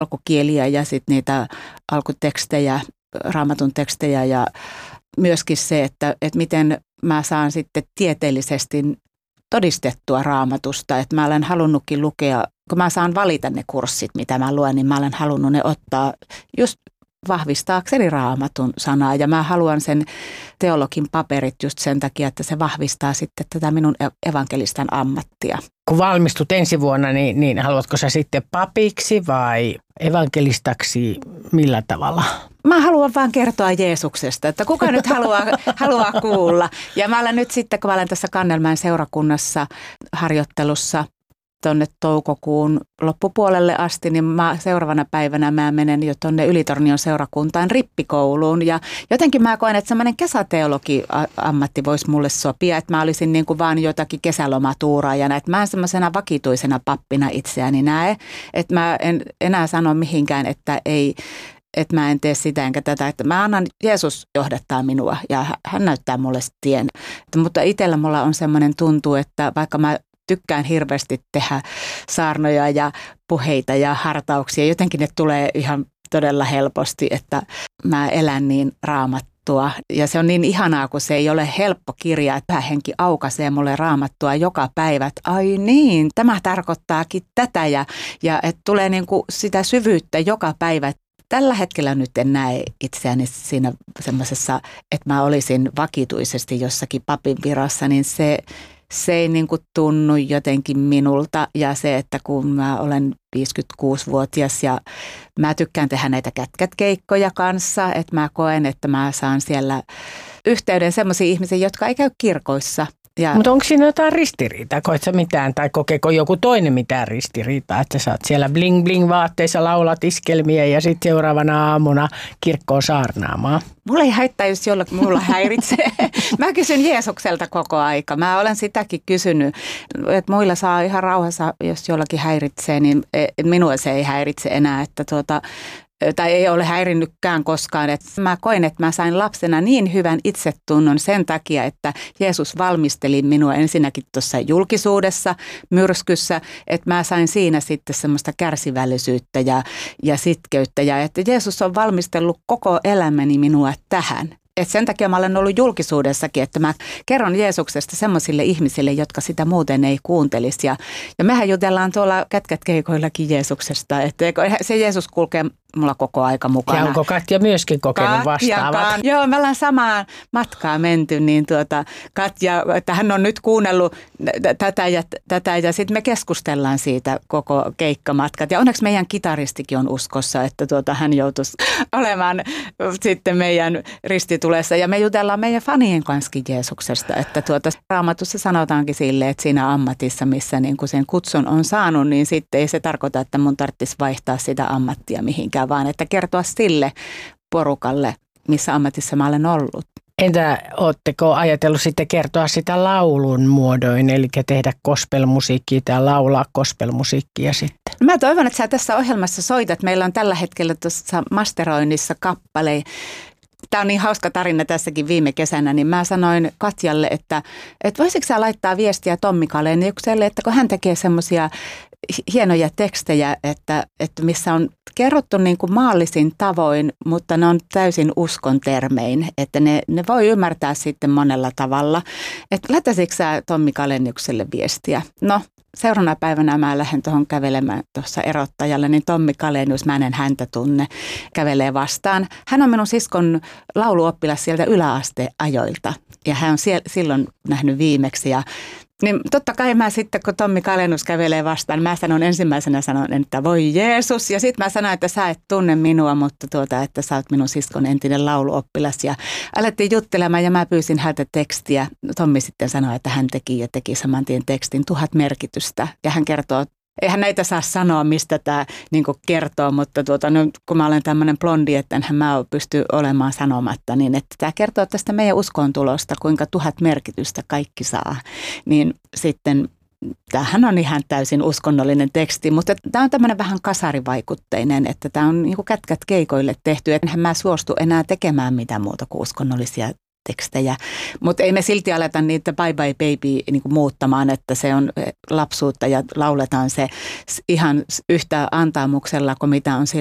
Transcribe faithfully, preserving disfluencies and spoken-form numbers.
alkukieliä ja sitten niitä alkutekstejä, raamatun tekstejä ja myöskin se, että, että miten mä saan sitten tieteellisesti todistettua raamatusta, että mä olen halunnutkin lukea, kun mä saan valita ne kurssit, mitä mä luen, niin mä olen halunnut ne ottaa just vahvistaakseni raamatun sanaa ja mä haluan sen teologin paperit just sen takia, että se vahvistaa sitten tätä minun evankelistan ammattia. Kun valmistut ensi vuonna, niin, niin haluatko sä sitten papiksi vai evankelistaksi millä tavalla? Mä haluan vaan kertoa Jeesuksesta, että kuka nyt haluaa, haluaa kuulla. Ja mä olen nyt sitten, kun mä olen tässä Kannelmäen seurakunnassa harjoittelussa tuonne toukokuun loppupuolelle asti, niin mä, seuraavana päivänä mä menen jo tuonne Ylitornion seurakuntaan rippikouluun. Ja jotenkin mä koen, että semmoinen kesäteologi-ammatti voisi mulle sopia, että mä olisin niin kuin vaan jotakin kesälomatuuraajana. Että mä en semmoisena vakituisena pappina itseäni näe, että mä en enää sano mihinkään, että ei... että mä en tee sitä enkä tätä, että mä annan, Jeesus johdattaa minua ja hän näyttää mulle tien. Mutta itsellä mulla on semmoinen tuntuu, että vaikka mä tykkään hirveästi tehdä saarnoja ja puheita ja hartauksia, jotenkin ne tulee ihan todella helposti, että mä elän niin raamattua. Ja se on niin ihanaa, kun se ei ole helppo kirja, että Pyhä Henki aukaisee mulle raamattua joka päivä, että ai niin, tämä tarkoittaakin tätä ja, ja että tulee niin kuin sitä syvyyttä joka päivä. Tällä hetkellä nyt en näe itseäni siinä semmoisessa, että mä olisin vakituisesti jossakin papin virassa, niin se, se ei niin kuin tunnu jotenkin minulta. Ja se, että kun mä olen viisikymmentäkuusivuotias ja mä tykkään tehdä näitä kätkätkeikkoja kanssa, että mä koen, että mä saan siellä yhteyden semmoisiin ihmisiin, jotka ei käy kirkoissa. Mutta onko siinä jotain ristiriitaa? Koet sä mitään tai kokeeko joku toinen mitään ristiriitaa? Että sä oot siellä bling bling vaatteissa, laulat iskelmiä ja sitten seuraavana aamuna kirkkoon saarnaamaan. Mulla ei haittaa, jos jollakin mulla häiritsee. Mä kysyn Jeesukselta koko aika. Mä olen sitäkin kysynyt, että muilla saa ihan rauhassa, jos jollakin häiritsee, niin minua se ei häiritse enää, että tuota... tai ei ole häirinnytkään koskaan. Että mä koin, että mä sain lapsena niin hyvän itsetunnon sen takia, että Jeesus valmisteli minua ensinnäkin tuossa julkisuudessa, myrskyssä, että mä sain siinä sitten semmoista kärsivällisyyttä ja, ja sitkeyttä. Ja että Jeesus on valmistellut koko elämäni minua tähän. Et sen takia mä olen ollut julkisuudessakin, että mä kerron Jeesuksesta semmoisille ihmisille, jotka sitä muuten ei kuuntelisi. Ja, ja mehän jutellaan tuolla kätkät-keikoillakin Jeesuksesta, että se Jeesus kulkee mulla koko aika mukana. Ja onko Katja myöskin kokenut vastaavat? Joo, me ollaan samaan matkaa menty, niin tuota, Katja, että hän on nyt kuunnellut tätä ja tätä ja sitten me keskustellaan siitä koko keikkamatkat. Ja onneksi meidän kitaristikin on uskossa, että tuota, hän joutuisi olemaan sitten meidän ristitulessa. Ja me jutellaan meidän fanien kanssakin Jeesuksesta, että tuota, Raamatussa sanotaankin sille, että siinä ammatissa, missä niin kun sen kutsun on saanut, niin sitten ei se tarkoita, että mun tarvitsisi vaihtaa sitä ammattia mihinkään, vaan että kertoa sille porukalle, missä ammatissa mä olen ollut. Entä ootteko ajatellut sitten kertoa sitä laulun muodoin, eli tehdä gospelmusiikkia tai laulaa gospelmusiikkia sitten? Mä toivon, että sä tässä ohjelmassa soitat. Meillä on tällä hetkellä tuossa masteroinnissa kappale. Tämä on niin hauska tarina tässäkin viime kesänä, niin mä sanoin Katjalle, että, että voisitko sä laittaa viestiä Tommi Kaleniukselle, että kun hän tekee semmoisia hienoja tekstejä, että, että missä on kerrottu niin kuin maallisin tavoin, mutta ne on täysin uskon termein, että ne, ne voi ymmärtää sitten monella tavalla. Että laittaisitko sä Tommi Kaleniukselle viestiä? No, seuraavana päivänä mä lähden tuohon kävelemään tuossa erottajalle, niin Tommi Kalenius, mä en häntä tunne, kävelee vastaan. Hän on minun siskon lauluoppilas sieltä yläasteajoilta ja hän on siellä, silloin nähnyt viimeksi ja niin totta kai mä sitten, kun Tommi Kalenius kävelee vastaan, mä sanon ensimmäisenä sanon, että voi Jeesus. Ja sitten mä sanon, että sä et tunne minua, mutta tuota, että sä oot minun siskon entinen lauluoppilas. Ja alettiin juttelemaan ja mä pyysin häntä tekstiä. Tommi sitten sanoi, että hän teki ja teki saman tien tekstin tuhat merkitystä. Ja hän kertoo, eihän näitä saa sanoa, mistä tämä niin kertoo, mutta tuota, no, kun mä olen tämmöinen blondi, että enhän mä pysty olemaan sanomatta, niin että tämä kertoo tästä meidän uskontulosta, kuinka tuhat merkitystä kaikki saa. Niin sitten tämähän on ihan täysin uskonnollinen teksti, mutta tämä on tämmöinen vähän kasarivaikutteinen, että tämä on niin kuin kätkät keikoille tehty. Enhän mä suostu enää tekemään mitään muuta kuin uskonnollisia tekstejä. Mutta ei me silti aleta niitä Bye Bye Baby niin kuin muuttamaan, että se on lapsuutta ja lauletaan se ihan yhtä antaamuksella kuin mitä on